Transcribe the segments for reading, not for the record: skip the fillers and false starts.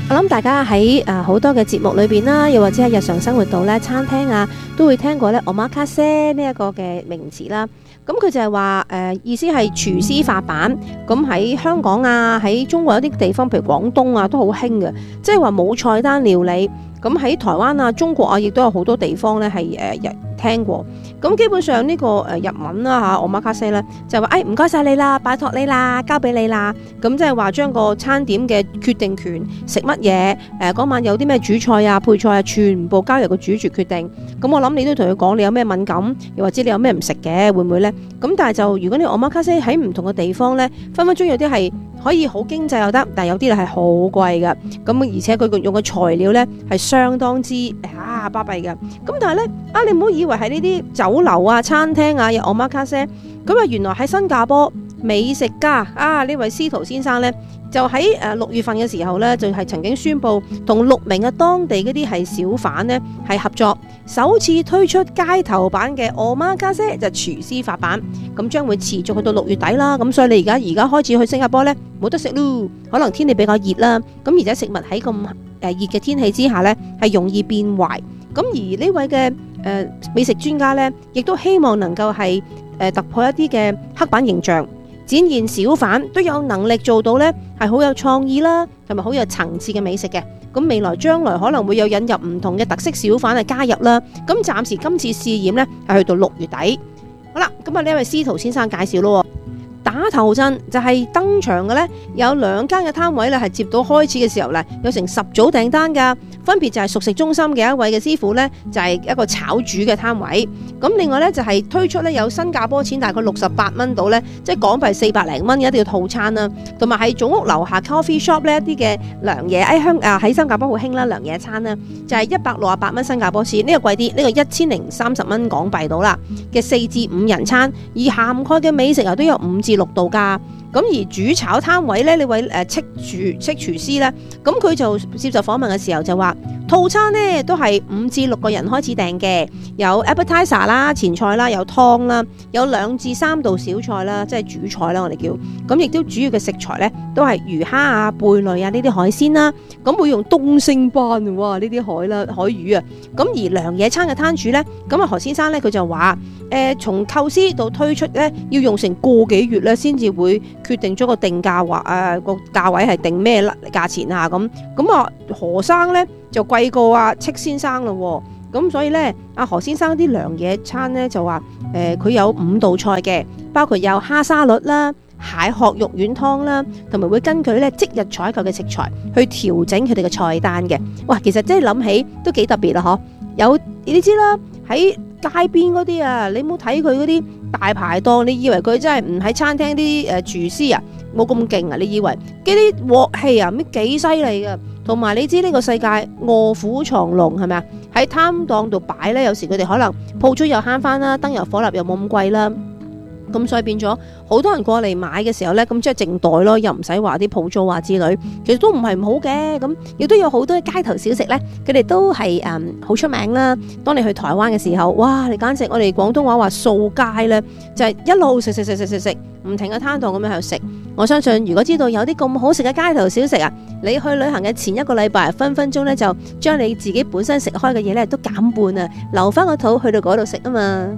我諗大家喺好多嘅節目裏邊啦，又或者喺日常生活度咧，餐廳啊都會聽過咧 omakase 呢一個嘅名詞啦。咁佢就係話意思係廚師發辦。咁喺香港啊，喺中國有啲地方，譬如廣東啊，都好興嘅，即係話冇菜單料理。咁喺台灣啊、中國啊，亦都有好多地方咧係聽過。咁基本上呢個日文啦嚇，omakase咧就話唔該晒你啦，拜託你啦，交俾你啦。咁即係話將個餐點嘅決定權，食乜嘢嗰晚有啲咩主菜啊、配菜啊，全部交由個主廚決定。咁我諗你都同佢講你有咩敏感，又或者你有咩唔食嘅，會唔會呢？咁但係就如果你 omakase 喺唔同嘅地方呢，分分鐘有啲係可以好經濟又得，但係有啲咧係好貴㗎。咁而且佢用嘅材料呢係相當之巴閉㗎。咁但係呢，你唔好以為係呢啲酒樓啊、餐廳啊有 omakase。咁原來喺新加坡美食家呢位司徒先生呢，就喺6月份嘅時候呢，就係曾經宣布同6名嘅當地嗰啲係小販呢係合作，首次推出街頭版嘅 omakase 就廚師發辦，咁將會持續去到6月底啦。咁所以你而家開始去新加坡呢，冇得食咯，可能天氣比較熱啦，咁而且食物喺咁熱嘅天氣之下呢，係容易變壞。咁而呢位嘅美食專家呢，亦都希望能夠係突破一啲嘅刻板形象，展現小販都有能力做到呢係好有創意啦，同埋好有層次嘅美食嘅。咁未來將來可能會有引入唔同嘅特色小販嘅加入啦。咁暫時今次試驗呢係去到6月底。好啦，咁呢位司徒先生介紹咯。打頭陣就係登場嘅呢，有2間嘅攤位呢係接到開始嘅時候呢，有成10組訂單㗎，分別就係熟食中心嘅一位嘅師傅呢，就係一個炒煮嘅攤位。咁另外呢，就係推出呢有新加坡錢大概68蚊到呢，即係港幣400零蚊嘅一啲嘅套餐啦，同埋係總屋樓下 coffee shop 呢一啲嘅涼嘢喺新加坡好興啦，涼嘢餐啦，就係168蚊新加坡錢，呢個貴啲，呢個1030蚊港幣到啦嘅4至5人餐，而涵蓋嘅美食都有5至6度㗎。咁而煮炒攤位呢位戚廚師呢，咁佢就接受訪問嘅時候就話，套餐呢都係5至6個人開始訂嘅，有 appetizer 啦、前菜啦、有湯啦，有2至3道小菜啦，即係主菜啦我哋叫。咁亦都主要嘅食材呢都係魚蝦啊、貝類啊呢啲海鮮啦。咁會用東星斑哇呢啲海魚啊。咁而涼嘢餐嘅攤主呢，咁何先生呢，佢就話從構思到推出呢，要用成個幾月呢先至會決定咗個定價個價位係定咩價錢啊。咁何生呢就貴過戚先生咯。咁所以呢，何先生啲涼嘢餐呢就話佢有5道菜嘅，包括有蝦沙律啦、蟹殼肉丸湯啦，同埋會根據咧即日採購嘅食材去調整佢哋嘅菜單嘅。哇，其實真係諗起都幾特別啦，嗬！有你知啦，喺街邊嗰啲啊，你冇睇佢嗰啲大排檔，你以為佢真係唔喺餐廳啲廚師啊，冇咁勁啊？你以為嗰啲鑊氣啊，咩幾犀利噶？同埋你知呢個世界臥虎藏龍係咪啊？喺攤檔度擺呢，有時佢哋可能鋪租又慳翻啦，燈油火蠟又冇咁貴啦。咁所以變咗好多人過嚟買嘅時候呢，咁即係淨袋咯，又唔使話啲鋪租啊之類，其實都唔係唔好嘅。咁亦都有好多街頭小食呢，佢哋都係好出名啦。當你去台灣嘅時候，哇！你簡直我哋廣東話掃街呢，就係一路食，唔停嘅攤檔咁樣喺度食。我相信如果知道有啲咁好食嘅街頭小食啊，你去旅行嘅前1個禮拜，分分鐘呢就將你自己本身食開嘅嘢呢都減半啊，留翻個肚去到嗰度食啊嘛。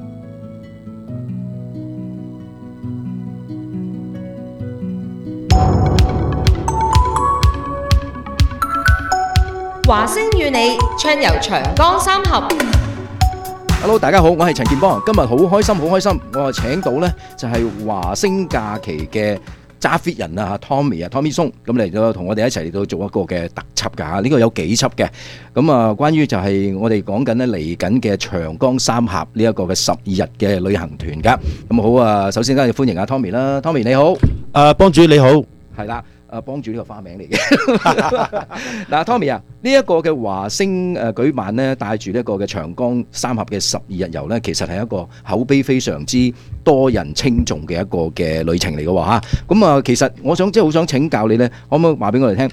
華星與你暢遊長江三峽。 Hello， 大家好，我係陳健邦。今日好開心，我請到呢就係華星假期嘅揸 fit 人啊 Tommy 松，咁嚟到同我哋一齊嚟到做一個嘅特輯㗎。呢個有幾輯嘅，咁啊關於就係我哋講緊呢嚟緊嘅長江三峽呢一個嘅12日嘅旅行團㗎。咁好啊，首先都係歡迎阿 Tommy 啦。Tommy 你好， 幫主你好， 係啦。幫住呢個花名嚟嘅嗱，Tommy 啊，呢一個嘅華星舉辦呢，帶住呢一個嘅長江三峽嘅12日遊呢，其實係一個口碑非常之多人稱頌嘅一個嘅旅程嚟嘅喎嚇。咁啊，其實我想好想請教你呢，可唔可以話俾我哋聽？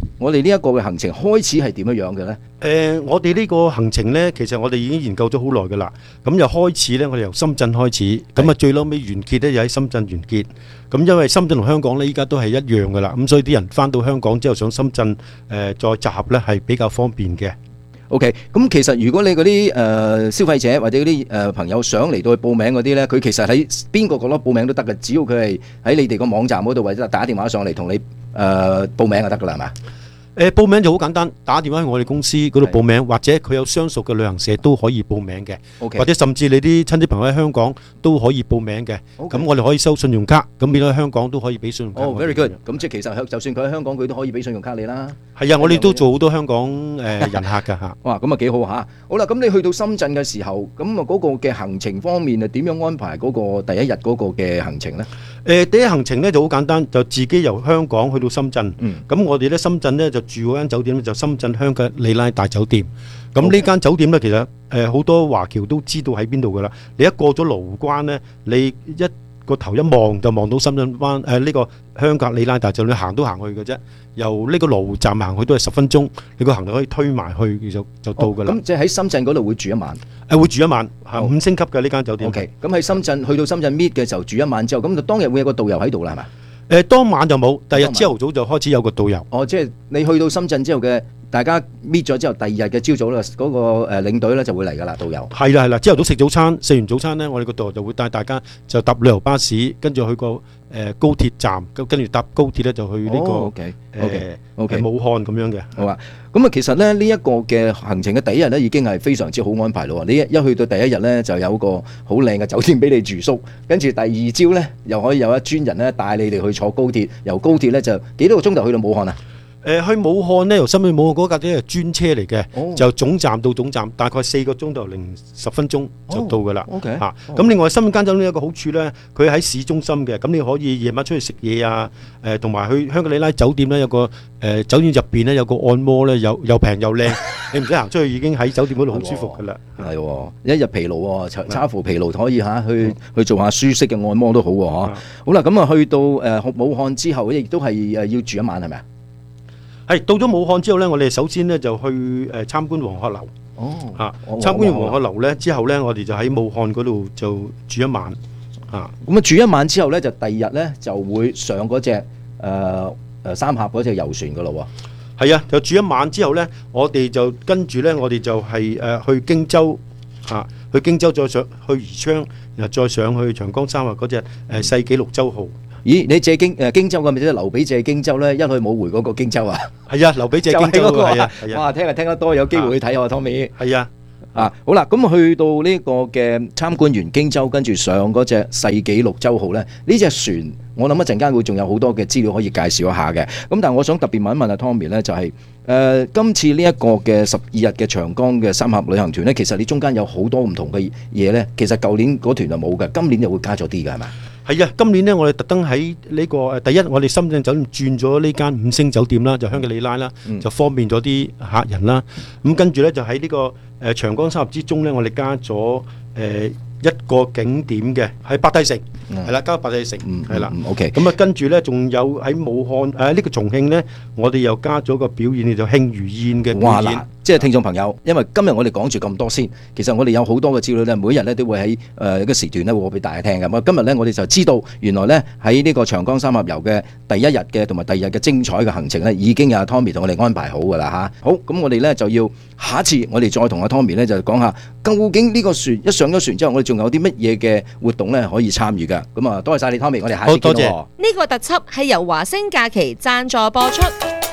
我哋呢一個嘅行程開始係點樣樣嘅咧？ 我哋呢個行程呢，其實我哋已經研究咗好耐噶啦。咁就開始呢，我哋由深圳開始，咁啊最嬲尾完結呢，又喺深圳完結。咁因為深圳同香港呢，依家都係一樣噶啦。咁所以啲人翻到香港之後上深圳再集合呢，係比較方便嘅。 OK，咁其實如果你嗰啲消費者或者嗰啲朋友想嚟到去報名嗰啲咧，佢其實喺邊個角落報名都得嘅，只要佢係喺你哋個網站嗰度或者打電話上嚟同你報名就得噶啦，係嘛？ 報名就好簡單，打電話去我哋公司嗰度報名，或者佢有相熟嘅旅行社都可以報名嘅。 OK， 或者甚至你啲親戚朋友喺香港都可以報名嘅。 OK， 咁我哋可以收信用卡，咁變咗香港都可以俾信用卡。 very good。咁即係其實就算佢喺香港，佢都可以俾信用卡你啦。 係啊，我哋都做好多香港人客㗎嚇。 哇，咁啊幾好嚇！好啦，咁你去到深圳嘅時候，咁啊嗰個嘅行程方面啊，點樣安排嗰個第一日嗰個嘅行程咧？ 第一行程咧就好簡單，就自己由香港去到深圳。咁我哋咧深圳咧就住嗰間酒店咧就深圳香格里拉大酒店。咁呢間酒店咧其實好多華僑都知道喺邊度噶啦。你一過咗羅湖關咧，你一個頭一望就望到深圳灣呢個香格里拉大酒店，行都行去嘅啫。由呢個羅湖站行去都係10分鐘，你個行李可以推埋去就到噶啦。 咁即係喺深圳嗰度會住一晚？ 會住一晚，5星級嘅呢間酒店。 OK，咁喺深圳去到深圳 meet 嘅時候住一晚之後，咁就當日會有個導遊喺度啦，係嘛？ 當晚就冇，第二日朝頭早就開始有個導遊。 哦，即係你去到深圳之後嘅，大家 meet 咗之後，第二日嘅朝早咧，嗰個領隊咧就會嚟噶啦，導遊。係啦，朝頭早食早餐，食完早餐咧，我哋個導遊就會帶大家就搭旅遊巴士，跟住去個高鐵站，跟住搭高鐵咧就去呢個武漢咁樣嘅。好啊， 咁啊，其實咧呢一個嘅行程嘅第一日咧已經係非常之好安排咯。你一去到第一日咧就有個好靚嘅酒店俾你住宿，跟住第二朝咧又可以有一專人咧帶你哋去坐高鐵，由高鐵咧就幾多個鐘頭去到武漢啊？ 去武漢呢，由深圳武漢嗰架咧係專車嚟嘅，就總站到總站大概4個鐘頭零10分鐘就到噶啦。咁另外深圳間酒店有一個好處呢，佢喺市中心嘅，咁你可以夜晚出去食嘢啊，同埋去香格里拉酒店呢，有個酒店入邊呢，有個按摩呢，又平又靚，你唔使行出去已經喺酒店嗰度好舒服噶啦。 係一日疲勞差乎疲勞可以去做下舒適嘅按摩都好喎。好啦，咁啊去到武漢之後亦都係要住一晚係咪啊？ 係到咗武漢之後呢，我哋首先呢就去參觀黃鶴樓。參觀完黃鶴樓呢之後呢，我哋就喺武漢嗰度就住一晚。 咁啊住一晚之後呢，就第二日呢就會上嗰隻三峽嗰隻遊船噶咯喎。 係啊，就住一晚之後呢，我哋就跟住呢，我哋就係去荊州去荊州再上去宜昌，然後再上去長江三峽嗰隻世紀綠洲號。 咦，你借荊州嘅咪即係劉備借荊州咧？一去冇回嗰個荊州啊？ 係啊，劉備借荊州係啊。 哇，聽得多，有機會去睇下 Tommy。 係啊。 好啦，咁去到呢個嘅參觀完荊州，跟住上嗰隻世紀綠洲號咧，呢隻船我諗一陣間會仲有好多嘅資料可以介紹一下嘅。咁但係我想特別問一問阿 Tommy 咧，就係今次呢一個嘅12日嘅長江嘅三峽旅行團咧，其實你中間有好多唔同嘅嘢咧。其實舊年嗰團就冇嘅，今年就會加咗啲嘅係咪？ 係啊，今年呢，我哋特登喺呢個第一，我哋深圳酒店轉咗呢間5星酒店啦，就香格里拉啦，就方便咗啲客人啦。咁跟住呢，就喺呢個長江三峽之中呢，我哋加咗一個景點嘅喺百濟城，係啦，加百濟城，係啦。OK。咁啊，跟住呢，仲有喺武漢呢個重慶呢，我哋又加咗個表演，就慶餘宴嘅表演。 即係聽眾朋友，因為今日我哋講住咁多先，其實我哋有好多嘅資料咧，每日咧都會喺一個時段咧會俾大家聽嘅。咁今日咧我哋就知道，原來咧喺呢個長江三峽遊嘅第一日嘅同埋第二日嘅精彩嘅行程咧，已經有阿 Tommy 同我哋安排好㗎啦嚇。好，咁我哋咧就要下一次我哋再同阿 Tommy 咧就講下，究竟呢個船一上咗船之後，我哋仲有啲乜嘢嘅活動咧可以參與㗎。咁啊，多謝晒你 Tommy，我哋下次見。 多謝。 呢個特輯係由華星假期贊助播出。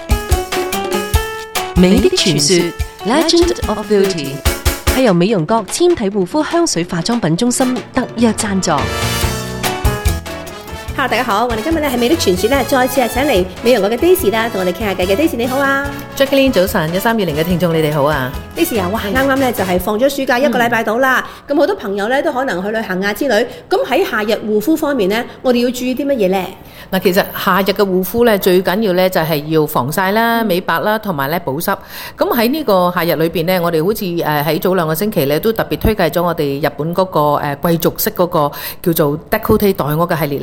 美的傳說 Legend of Beauty 係由美容閣纖體護膚香水化妝品中心特約贊助。 Hello， 大家好，我哋今日咧係美的傳說咧，再次係請嚟美容閣嘅 Daisy 啦，同我哋傾下偈嘅。Daisy 你好啊 ，Jacqueline 早晨，1320嘅聽眾你哋好啊。 Daisy 啊，哇，啱啱咧就係放咗暑假1個禮拜到啦，咁好多朋友咧都可能去旅行啊之類，咁喺夏日護膚方面咧，我哋要注意啲乜嘢咧？ 嗱，其實夏日嘅護膚咧，最緊要咧就係要防曬啦、美白啦，同埋咧保濕。咁喺呢個夏日裏邊咧，我哋好似喺早2個星期咧，都特別推介咗我哋日本嗰個貴族式嗰個叫做 Décolleté 袋鵝嘅系列啦。咁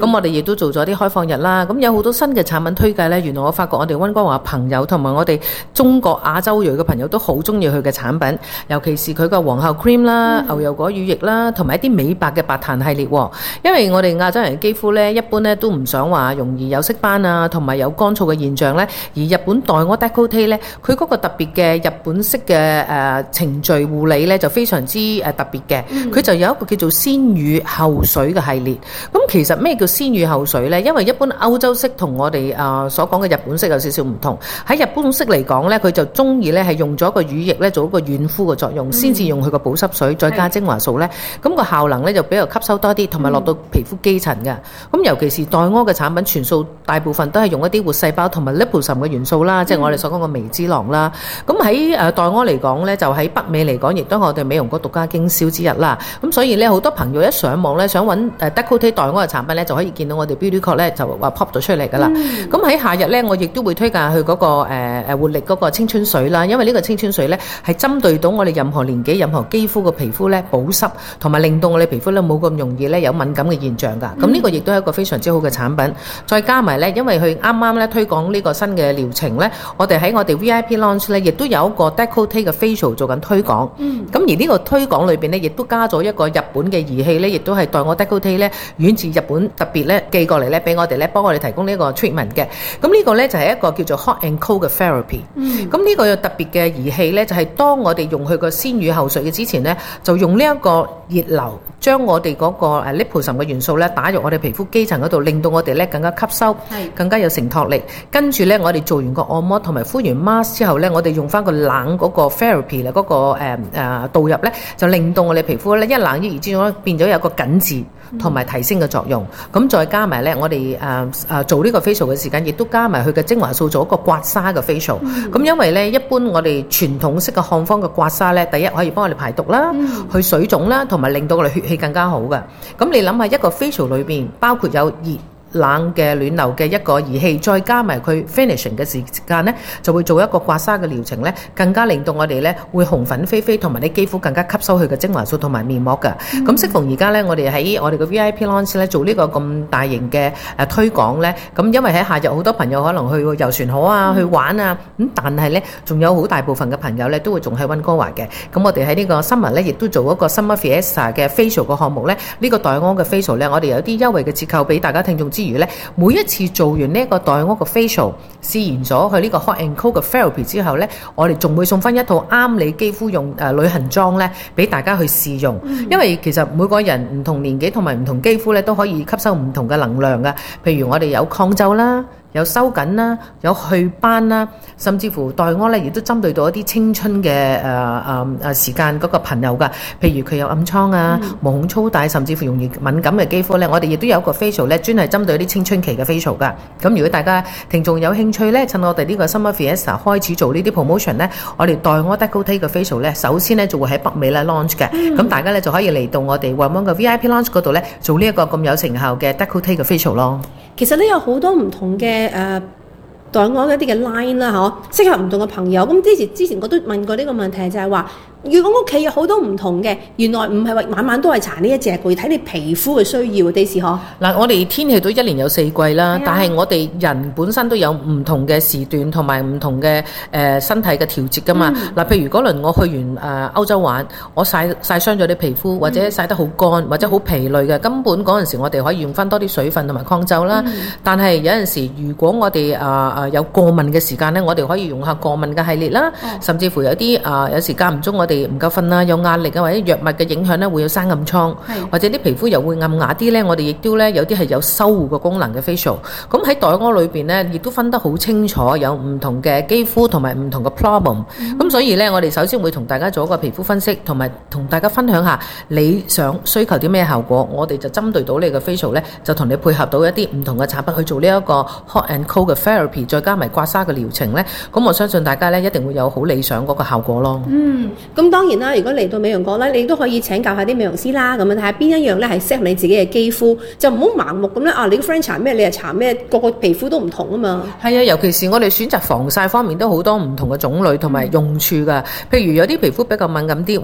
咁我哋亦都做咗啲開放日啦。咁有好多新嘅產品推介呢，原來我發覺我哋溫哥華朋友同埋我哋中國亞洲裔嘅朋友都好中意佢嘅產品，尤其是佢個皇后 cream 啦、牛油果乳液啦，同埋一啲美白嘅白檀系列喎。因為我哋亞洲人嘅肌膚呢，一般呢都唔想話容易有色斑啊，同埋有乾燥嘅現象呢。而日本黛柯 Décolleté 呢，佢嗰個特別嘅日本式嘅程序護理呢，就非常之特別嘅。佢就有一個叫做先乳後水嘅系列。咁其實咩叫先乳後水呢？因為一般歐洲式同我哋所講嘅日本式有少少唔同。喺日本式嚟講呢，佢就中意呢係用咗一個乳液呢做一個軟敷嘅作用，先至用佢個保濕水再加精華素呢。咁個效能呢就比較吸收多啲，同埋落到皮膚基層嘅。咁尤其是黛柯嘅產品，全數大部分都係用一啲活細胞同埋 liposome 嘅元素啦，即係我哋所講嘅微脂囊啦。咁喺黛柯嚟講呢，就喺北美嚟講，亦都係我哋美容局獨家經銷之一啦。咁所以呢，好多朋友一上網呢，想揾Décolleté 黛柯嘅產品呢，就可以見到我哋 Beauty Club 呢就話 pop 咗出嚟噶啦。咁喺夏日呢，我亦都會推介佢嗰個活力嗰個青春水啦，因為呢個青春水呢，係針對到我哋任何年紀、任何肌膚嘅皮膚呢，保濕同埋令到我哋皮膚呢冇咁容易呢有敏感嘅現象㗎。咁呢個亦都係一個非常之好嘅產品。再加埋呢，因為佢啱啱呢推廣呢個新嘅療程呢，我哋喺我哋 VIP launch 呢，亦都有一個 Décolleté 嘅 facial 做緊推廣。咁而呢個推廣裏邊呢，亦都加咗一個日本嘅儀器呢，亦都係黛柯 Décolleté 呢遠自日本特別呢寄過嚟呢，俾我哋呢幫我哋提供呢個 treatment 嘅。咁呢個呢，就係一個叫做 hot and cold 嘅 therapy。咁呢個有特別嘅儀器呢，就係當我哋用佢個先乳後水嘅之前呢，就用呢一個熱流將我哋嗰個liposome 嘅元素呢打入我哋皮膚基層嗰度，令到我哋呢更加吸收，更加有承托力。跟住呢，我哋做完個按摩同埋敷完 mask 之後呢，我哋用翻個冷嗰個 therapy 嗰個導入呢，就令到我哋皮膚呢一冷一熱之中變咗有個緊緻同埋提升嘅作用。咁再加埋呢，我哋做呢個 facial 嘅時間，亦都加埋佢嘅精華素做一個刮痧嘅 facial。咁因為呢，一般我哋傳統式嘅漢方嘅刮痧呢，第一可以幫我哋排毒啦，去水腫啦，同埋令到我哋血氣更加好嘅。咁你諗下一個 facial 裏邊包括有熱冷嘅暖流嘅一個儀器，再加埋佢 finishing 嘅時間呢，就會做一個刮痧嘅療程呢，更加令到我哋呢會紅粉飛飛，同埋啲肌膚更加吸收佢嘅精華素同埋面膜㗎。咁適逢而家呢，我哋喺我哋嘅 VIP launch 呢做呢個咁大型嘅推廣呢。咁因為喺夏日好多朋友可能去遊船河啊，去玩啊，咁但係呢，仲有好大部分嘅朋友呢都會仲喺溫哥華嘅。咁我哋喺呢個 summer 呢，亦都做一個 summer fiesta 嘅 facial 嘅項目呢。呢個黛柯嘅 facial 呢，我哋有啲優惠嘅折扣俾大家聽眾之餘呢，每一次做完呢一個黛柯嘅 facial， 試完咗佢呢個 hot and cold 嘅 therapy 之後呢，我哋仲會送翻一套啱你肌膚用旅行裝呢，俾大家去試用。因為其實每個人唔同年紀同埋唔同肌膚呢，都可以吸收唔同嘅能量㗎。譬如我哋有抗皺啦，有收緊啦，有祛斑啦，甚至乎黛柯咧，亦都針對到一啲青春嘅時間嗰個朋友㗎。譬如佢有暗瘡啊、毛孔粗大，甚至乎容易敏感嘅肌膚咧，我哋亦都有一個 facial 咧，專係針對一啲青春期嘅 facial 㗎。咁如果大家聽眾有興趣咧，趁我哋呢個 Summer Fiesta 開始做呢啲 promotion 咧，我哋黛柯 Décolleté 嘅 facial 咧，首先咧就會喺北美咧 launch 嘅。咁大家咧就可以嚟到我哋旺旺嘅 VIP launch 嗰度咧，做呢一個咁有成效嘅 Décolleté 嘅 facial 咯。 其實咧有好多唔同嘅黛柯一啲嘅 line 啦，適合唔同嘅朋友。咁之前我都問過呢個問題，就係話，如果屋企有好多唔同嘅，原來唔係話晚晚都係搽呢一隻，要睇你皮膚嘅需要。啲時嗱， 我哋天氣都一年有四季啦，但係我哋人本身都有唔同嘅時段同埋唔同嘅身體嘅調節噶嘛。嗱，譬如嗰輪我去完歐洲玩，我曬傷咗啲皮膚，或者曬得好乾，或者好疲累嘅，根本嗰陣時我哋可以用翻多啲水分同埋抗皺啦。但係有陣時，如果我哋有過敏嘅時間呢，我哋可以用下過敏嘅系列啦，甚至乎有啲有時間唔中我哋唔夠瞓啦，有壓力啊，或者藥物嘅影響呢，會有生暗瘡，或者啲皮膚又會暗啞啲呢。我哋亦都呢，有啲係有修護嘅功能嘅 facial。咁喺黛柯裏邊呢，亦都分得好清楚，有唔同嘅肌膚同埋唔同嘅 problem。咁所以呢，我哋首先會同大家做一個皮膚分析，同埋同大家分享下你想需求啲咩效果，我哋就針對到你嘅 facial 呢，就同你配合到一啲唔同嘅產品去做呢一個 hot and cold 嘅 therapy， 再加埋刮痧嘅療程呢。咁我相信大家呢，一定會有好理想嗰個效果咯。 咁當然啦，如果嚟到美容局咧，你都可以請教下啲美容師啦，咁樣睇下邊一樣咧係適合你自己嘅肌膚，就唔好盲目咁咧。你個 friend 搽咩，你又搽咩，個皮膚都唔同啊嘛。 係啊，尤其是我哋選擇防曬方面都好多唔同嘅種類同埋用處㗎。譬如有啲皮膚比較敏感啲，或者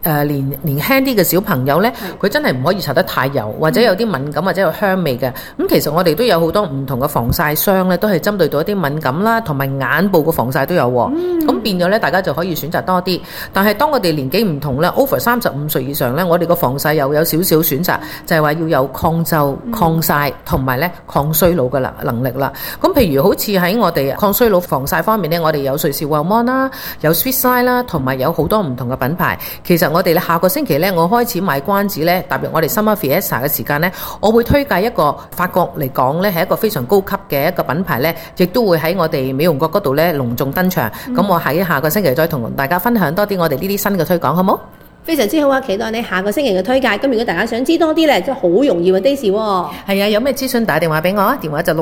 年輕啲嘅小朋友呢，佢真係唔可以搽得太油，或者有啲敏感或者有香味嘅。咁其實我哋都有好多唔同嘅防曬霜呢，都係針對到一啲敏感啦，同埋眼部嘅防曬都有喎。咁變咗呢，大家就可以選擇多啲。但係當我哋年紀唔同呢 over 35歲以上呢，我哋個防曬又有少少選擇，就係話要有抗皺、抗曬同埋呢抗衰老嘅能力啦。咁譬如好似喺我哋抗衰老防曬方面呢，我哋有瑞士 Wellmont 啦，有 Swissline 啦，同埋有好多唔同嘅品牌。其實我哋下個星期呢，我開始賣關子呢，踏入我哋 Summer Fiesta 嘅時間呢，我會推介一個法國嚟講呢係一個非常高級嘅一個品牌呢，亦都會喺我哋美容閣嗰度呢隆重登場。咁我喺下個星期再同大家分享多啲我哋呢啲新嘅推廣，好冇？ 非常之好啊！期待你下個星期嘅推介。咁如果大家想知多啲咧，真係好容易揾 Daisy 喎。 係啊，有咩資訊打電話俾我啊？電話就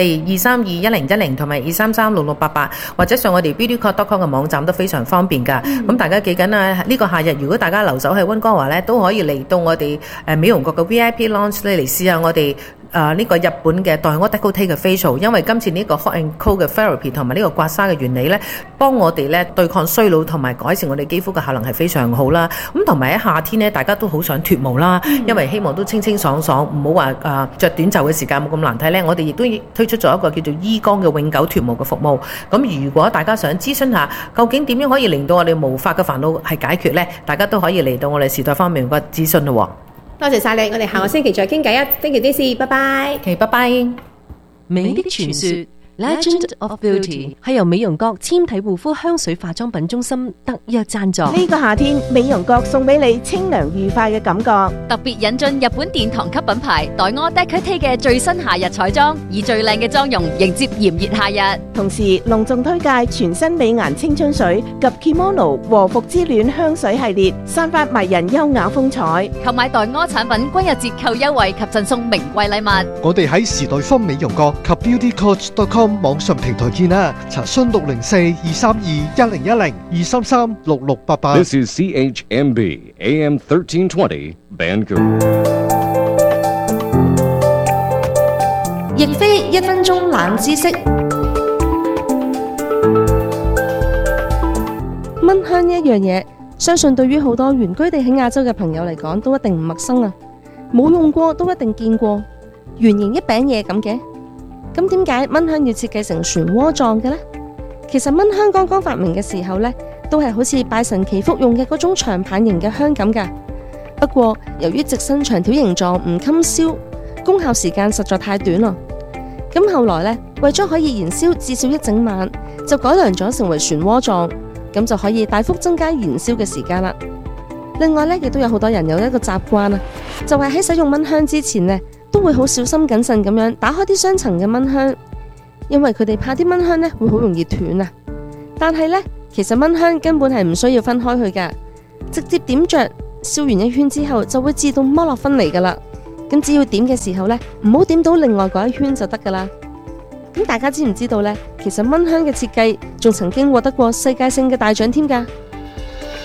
604-232-1010同埋233-6688，或者上我哋 beautycourt.com 嘅網站都非常方便㗎。咁大家記緊啊，呢個夏日如果大家留守喺溫哥華咧，都可以嚟到我哋美容閣嘅 VIP Lounge 咧嚟試下我哋呢個日本嘅黛柯 Décolleté 嘅 facial， 因為今次呢個 hot and cold 嘅 therapy 同埋呢個刮痧嘅原理咧，幫我哋咧對抗衰老同埋改善我哋肌膚嘅效能係非常好啦。咁同埋喺夏天咧，大家都好想脫毛啦，因為希望都清清爽爽，唔好話着短袖嘅時間冇咁難睇咧。我哋亦都推出咗一個叫做伊光嘅永久脫毛嘅服務。咁如果大家想諮詢下究竟點樣可以令到我哋毛髮嘅煩惱係解決咧，大家都可以嚟到我哋時代方面嘅諮詢咯。 多謝晒你，我哋下個星期再傾偈啊！Thank you Daisy，拜拜。 OK， 拜拜。 美的傳說 Legend of Beauty 係由美容閣纖體護膚香水化妝品中心特約贊助。 呢個夏天，美容閣送俾你清涼愉快嘅感覺。 特別引進日本殿堂級品牌黛柯 Décolleté 嘅最新夏日彩妝，以最靚嘅妝容迎接炎熱夏日。 同時隆重推介全新美顏青春水及 Kimono 和服之戀香水系列，散發迷人優雅風采。 購買黛柯產品均有折扣優惠及贈送名貴禮物。 我哋喺時代坊美容閣及 beautycourt.com 網上平台見啦，查詢604-232-1010 233-6688。 This is CHMB AM 1320 Vancouver。 亦非1分鐘冷知識。 蚊香呢一樣嘢，相信對於好多原居地喺亞洲嘅朋友嚟講，都一定唔陌生啊！冇用過都一定見過，圓形一餅嘢咁嘅。咁點解蚊香要設計成漩渦狀嘅呢？其實蚊香剛剛發明嘅時候呢，都係好似拜神祈福用嘅嗰種長棒型嘅香咁㗎。不過由於直身長條形狀唔襟燒，功效時間實在太短啦。咁後來呢，為咗可以燃燒至少一整晚，就改良咗成為漩渦狀，咁就可以大幅增加燃燒嘅時間啦。另外呢，亦都有好多人有一個習慣啊，就係喺使用蚊香之前呢，都會好小心謹慎咁樣打開啲雙層嘅蚊香，因為佢哋怕啲蚊香呢會好容易斷啊。但係呢，其實蚊香根本係唔需要分開去噶，直接點着，燒完一圈之後就會自動剝落分離噶啦。咁只要點嘅時候呢，唔好點到另外嗰一圈就得噶啦。咁大家知唔知道呢？其實蚊香嘅設計仲曾經獲得過世界性嘅大獎添噶。